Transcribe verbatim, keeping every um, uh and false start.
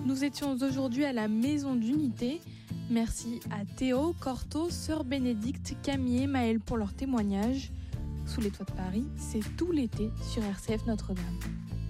Nous étions aujourd'hui à la Maison d'Unité. Merci à Théo, Corto, Sœur Bénédicte, Camille et Maëlle pour leur témoignage. Sous les toits de Paris, c'est tout l'été sur R C F Notre-Dame.